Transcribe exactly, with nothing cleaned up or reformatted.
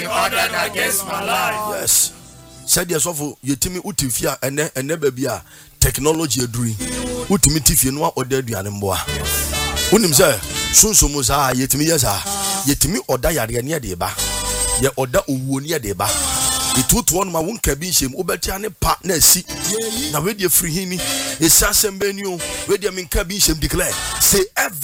ordered against my life. Yes. Said yes of yetimi utifia ene ene baby a technology aduri. Utimi tifie no order aduane mboa. Unim say sunsumu sa yetimi yesa. Yetimi order yare ne de ba. Ye order owuo ne de ba. Itutu on ma wonka bi nshem obetia ne pa na asi. Na we de free hini. Esasem beni o. We de minka bi nshem declare. Say every